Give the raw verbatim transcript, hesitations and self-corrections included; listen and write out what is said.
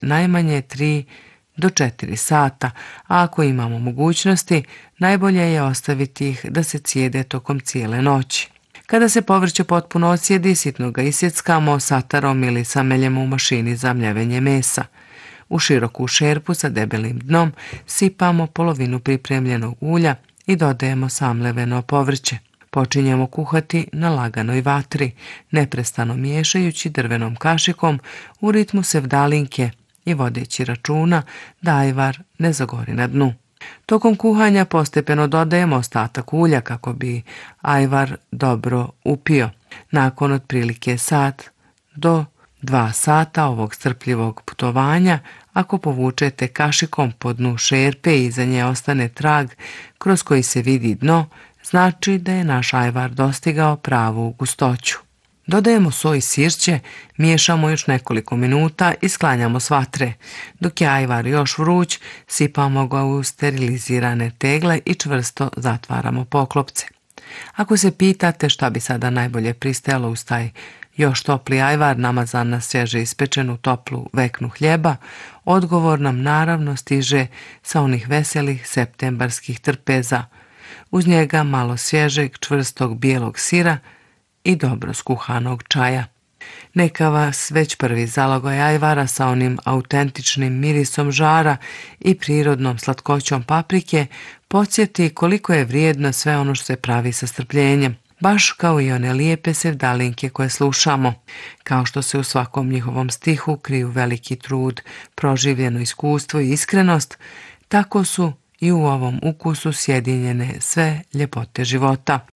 najmanje tri do četiri sata, a ako imamo mogućnosti, najbolje je ostaviti ih da se cijede tokom cijele noći. Kada se povrće potpuno ocijedi, sitno ga isjeckamo satarom ili sameljem u mašini za mljevenje mesa. U široku šerpu sa debelim dnom sipamo polovinu pripremljenog ulja i dodajemo samleveno povrće. Počinjemo kuhati na laganoj vatri, neprestano miješajući drvenom kašikom u ritmu sevdalinke i vodeći računa da ajvar ne zagori na dnu. Tokom kuhanja postepeno dodajemo ostatak ulja kako bi ajvar dobro upio. Nakon otprilike sat do dva sata ovog strpljivog putovanja, ako povučete kašikom po dnu šerpe i iza nje ostane trag kroz koji se vidi dno, znači da je naš ajvar dostigao pravu gustoću. Dodajemo so i sirće, miješamo još nekoliko minuta i sklanjamo s vatre. Dok je ajvar još vruć, sipamo ga u sterilizirane tegle i čvrsto zatvaramo poklopce. Ako se pitate šta bi sada najbolje pristajalo uz taj još topli ajvar namazan na svježe ispečenu toplu veknu hljeba, odgovor nam naravno stiže sa onih veselih septembarskih trpeza. Uz njega malo svježeg, čvrstog bijelog sira i dobro skuhanog čaja. Neka vas već prvi zalogaj ajvara sa onim autentičnim mirisom žara i prirodnom slatkoćom paprike podsjeti koliko je vrijedno sve ono što se pravi sa strpljenjem, baš kao i one lijepe sevdalinke koje slušamo. Kao što se u svakom njihovom stihu kriju veliki trud, proživljeno iskustvo i iskrenost, tako su i u ovom ukusu sjedinjene sve ljepote života.